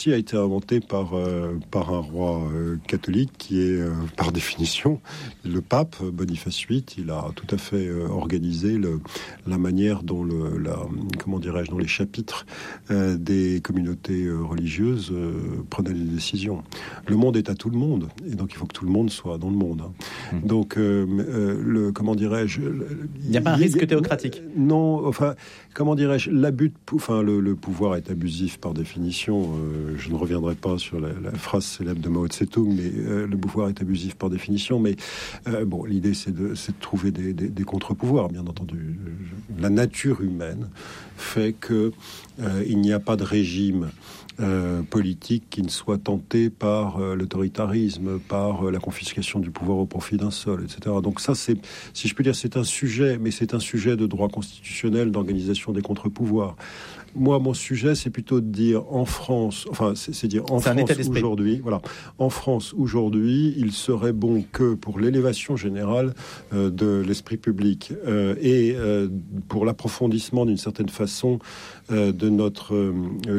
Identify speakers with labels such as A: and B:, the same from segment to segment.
A: a été inventé par un roi catholique qui est, par définition, le pape Boniface VIII. Il a tout à fait organisé la manière dont dont les chapitres des communautés religieuses prenaient des décisions. Le monde est à tout le monde, et donc il faut que tout le monde soit dans le monde. Donc, il
B: n'y a pas un risque théocratique.
A: Non, enfin, le pouvoir est abusif par définition. Je ne reviendrai pas sur la phrase célèbre de Mao Tse-tung, mais le pouvoir est abusif par définition. Mais l'idée, c'est de trouver des contre-pouvoirs, bien entendu. La nature humaine fait que il n'y a pas de régime politique qui ne soit tenté par l'autoritarisme, par la confiscation du pouvoir au profit d'un seul, etc. Donc ça, si je peux dire, c'est un sujet, mais c'est un sujet de droit constitutionnel, d'organisation des contre-pouvoirs. Moi, mon sujet, c'est plutôt de dire en France, en France aujourd'hui, il serait bon que pour l'élévation générale de l'esprit public et pour l'approfondissement d'une certaine façon de notre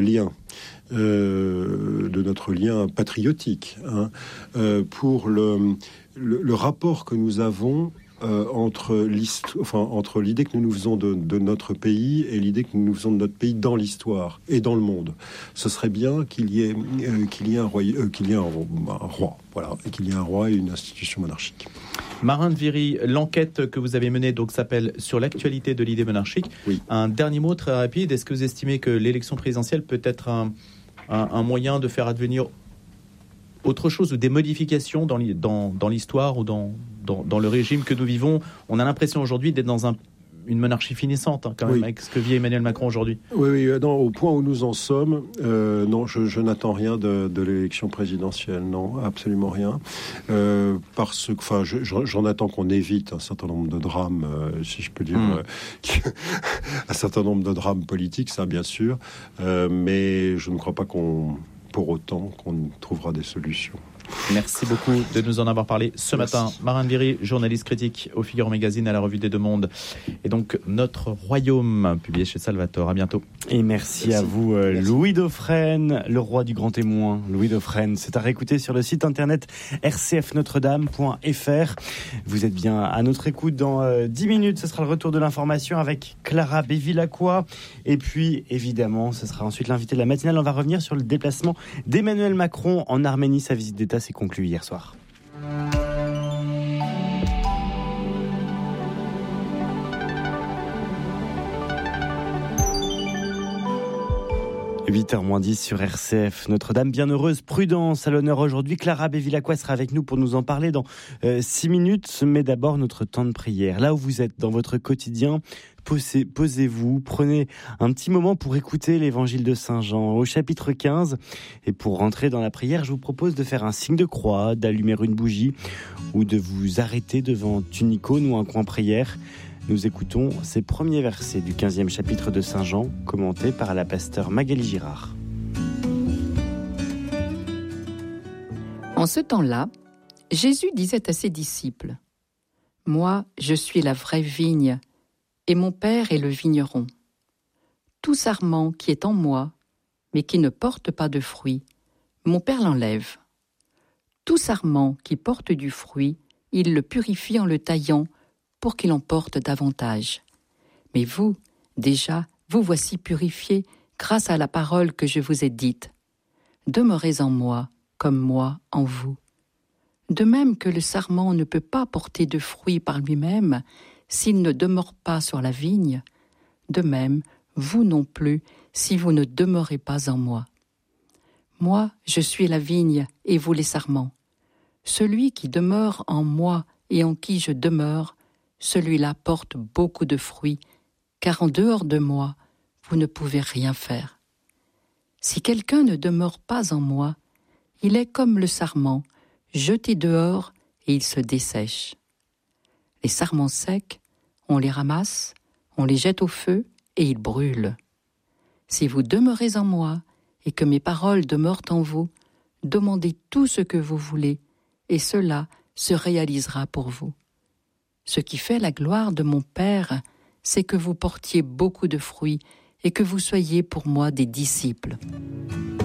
A: lien patriotique, pour le rapport que nous avons entre l'idée que nous nous faisons de notre pays et l'idée que nous nous faisons de notre pays dans l'histoire et dans le monde. Ce serait bien qu'il y ait un roi, voilà, et qu'il y ait un roi et une institution monarchique.
B: Marin de Viry, l'enquête que vous avez menée donc s'appelle Sur l'actualité de l'idée monarchique.
A: Oui.
B: Un dernier mot très rapide. Est-ce que vous estimez que l'élection présidentielle peut être un moyen de faire advenir autre chose ou des modifications dans l'histoire ou dans le régime que nous vivons? On a l'impression aujourd'hui d'être dans une monarchie finissante, quand même, avec ce que vit Emmanuel Macron aujourd'hui.
A: Oui, non, au point où nous en sommes, non, je n'attends rien de l'élection présidentielle, non, absolument rien. Parce que, j'en attends qu'on évite un certain nombre de drames, si je peux dire, un certain nombre de drames politiques, ça, bien sûr, mais je ne crois pas pour autant qu'on trouvera des solutions.
B: Merci beaucoup de nous en avoir parlé ce matin. Marin de Viry, journaliste critique au Figaro Magazine, à la Revue des Deux Mondes. Et donc, Notre Royaume, publié chez Salvatore. À bientôt.
C: Et merci à vous, Louis Dauphren, le roi du grand témoin. Louis Dauphren, c'est à réécouter sur le site internet rcfnotredame.fr. Vous êtes bien à notre écoute. Dans 10 minutes, ce sera le retour de l'information avec Clara Bévilacqua. Et puis, évidemment, ce sera ensuite l'invité de la matinale. On va revenir sur le déplacement d'Emmanuel Macron en Arménie. Sa visite d'État s'est conclue hier soir. 8h-10 sur RCF. Notre-Dame bienheureuse, prudence à l'honneur aujourd'hui. Clara Bévilacqua sera avec nous pour nous en parler dans 6 minutes. Mais d'abord, notre temps de prière. Là où vous êtes dans votre quotidien, posez-vous, prenez un petit moment pour écouter l'évangile de Saint Jean au chapitre 15. Et pour rentrer dans la prière, je vous propose de faire un signe de croix, d'allumer une bougie ou de vous arrêter devant une icône ou un coin prière. Nous écoutons ces premiers versets du 15e chapitre de Saint Jean, commentés par la pasteure Magali Girard.
D: En ce temps-là, Jésus disait à ses disciples : « Moi, je suis la vraie vigne, et mon Père est le vigneron. Tout sarment qui est en moi, mais qui ne porte pas de fruit, mon Père l'enlève. Tout sarment qui porte du fruit, il le purifie en le taillant, pour qu'il en porte davantage. Mais vous, déjà, vous voici purifiés grâce à la parole que je vous ai dite. Demeurez en moi, comme moi en vous. De même que le sarment ne peut pas porter de fruits par lui-même s'il ne demeure pas sur la vigne, de même, vous non plus, si vous ne demeurez pas en moi. Moi, je suis la vigne et vous les sarments. Celui qui demeure en moi et en qui je demeure, celui-là porte beaucoup de fruits, car en dehors de moi, vous ne pouvez rien faire. Si quelqu'un ne demeure pas en moi, il est comme le sarment, jeté dehors et il se dessèche. Les sarments secs, on les ramasse, on les jette au feu et ils brûlent. Si vous demeurez en moi et que mes paroles demeurent en vous, demandez tout ce que vous voulez et cela se réalisera pour vous. Ce qui fait la gloire de mon Père, c'est que vous portiez beaucoup de fruits et que vous soyez pour moi des disciples. »